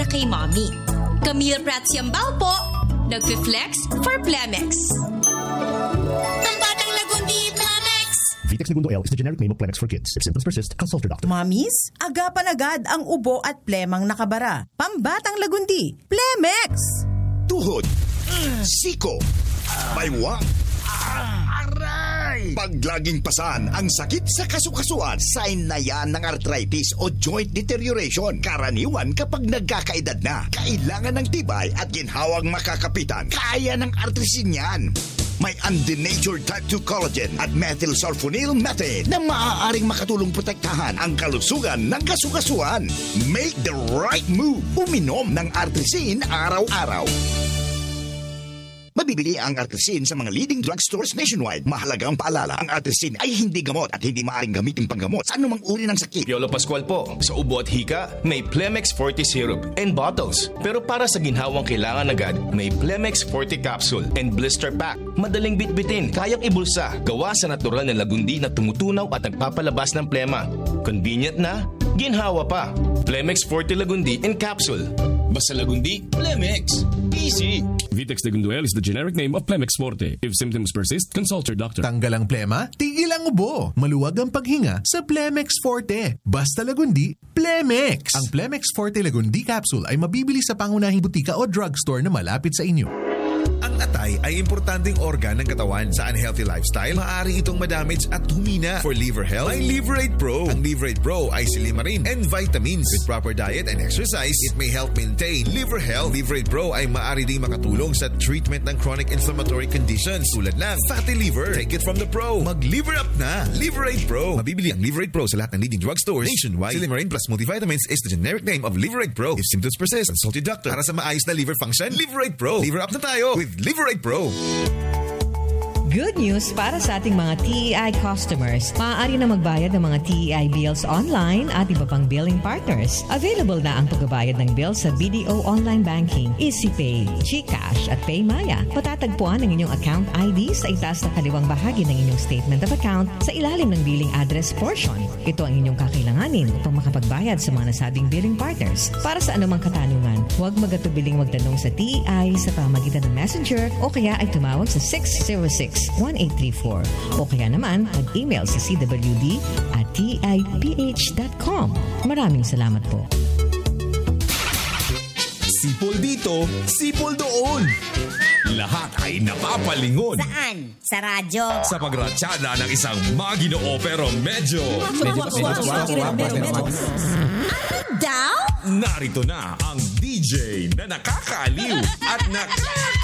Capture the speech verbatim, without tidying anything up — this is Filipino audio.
kay Mommy. Camille Prats Yambao po, nagfi-flex for Plemex. Ang Batang Lagundi, Plemex! Vitex Segundo L is the generic name of Plemex for kids. If symptoms persist, consult your doctor. Mommies, agapan agad ang ubo at plemang nakabara. Pambatang Lagundi, Plemex! Tuhod, siko, baywa, aray! Pag laging pasan ang sakit sa kasukasuan, sign na yan ng arthritis o joint deterioration. Karaniwan kapag nagkakaedad na, kailangan ng tibay at ginhawang makakapitan. Kaya ng artrisin yan. May undenatured type two collagen at methylsulfonyl methane na maaaring makatulong protektahan ang kalusugan ng kasukasuan. Make the right move. Uminom ng artrisin araw-araw. Mabibili ang artrisin sa mga leading drugstores nationwide. Mahalagang paalala, ang artrisin ay hindi gamot at hindi maaaring gamitin panggamot sa anumang uri ng sakit. Piolo Pascual po. Sa ubo at hika, may Plemex forty syrup and bottles. Pero para sa ginhawang kailangan agad, may Plemex forty capsule and blister pack. Madaling bitbitin, kayang ibulsa. Gawa sa natural na lagundi na tumutunaw at nagpapalabas ng plema. Convenient na, ginhawa pa. Plemex forty Lagundi in capsule. Basta Lagundi, Plemex. Easy. Vitex Segundo L is the generic name of Plemex Forte. If symptoms persist, consult your doctor. Tanggal ang plema, tigil ang ubo. Maluwag ang paghinga sa Plemex Forte. Basta Lagundi, Plemex. Ang Plemex Forte Lagundi capsule ay mabibili sa pangunahing butika o drugstore na malapit sa inyo. Ang atay ay importanteng organ ng katawan. Sa unhealthy lifestyle, maaari itong madamage at humina. For liver health, may Liverate Pro. Ang Liverate Pro ay silimarin and vitamins. With proper diet and exercise, it may help maintain liver health. Liverate Pro ay maaari ding makatulong sa treatment ng chronic inflammatory conditions tulad ng fatty liver. Take it from the pro. Mag-liver up na. Liverate Pro. Mabibili ang Liverate Pro sa lahat ng leading drugstores nationwide. Silimarin plus multivitamins is the generic name of Liverate Pro. If symptoms persist, consult your doctor. Para sa maayos na liver function, Liverate Pro. Liver up na tayo with Liverate Pro. Good news para sa ating mga T E I customers. Maaari na magbayad ng mga T E I bills online at iba pang billing partners. Available na ang pagbabayad ng bills sa B D O Online Banking, EasyPay, GCash at PayMaya. Patatagpuan ang inyong account I D sa itaas na kaliwang bahagi ng inyong statement of account sa ilalim ng billing address portion. Ito ang inyong kakailanganin upang makapagbayad sa mga nasabing billing partners. Para sa anumang katanungan, huwag magatubiling magtanong sa T E I sa pamagitan ng Messenger o kaya ay tumawag sa six zero six, one eight three four o kaya naman mag-email sa c w d at t i p h dot com. Maraming salamat po. Sipol dito, sipol doon. Lahat ay napapalingon. Saan? Sa radyo? Sa pagratsyada ng isang maginoo pero medyo... Ano daw? Narito na ang D J na nakakaaliw at nak...